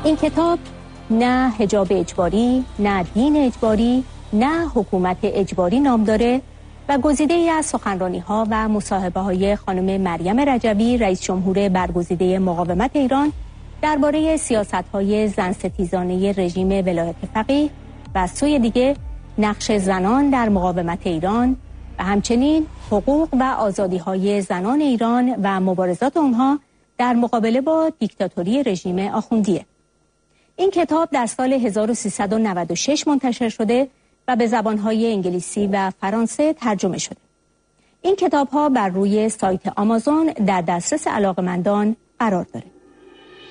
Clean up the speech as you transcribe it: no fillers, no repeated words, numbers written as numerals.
این کتاب نه حجاب اجباری، نه دین اجباری، نه حکومت اجباری نام داره و گزیده‌ای از سخنرانی‌ها و مصاحبه‌های خانم مریم رجوی رئیس جمهور برگزیده مقاومت ایران درباره سیاست‌های زن‌ستیزانه رژیم ولایت فقیه و از سوی دیگه نقش زنان در مقاومت ایران و همچنین حقوق و آزادی‌های زنان ایران و مبارزات اونها در مقابله با دیکتاتوری رژیم آخوندیه. این کتاب در سال 1396 منتشر شده و به زبان‌های انگلیسی و فرانسه ترجمه شده. این کتاب‌ها بر روی سایت آمازون در دسترس علاقه‌مندان قرار داره.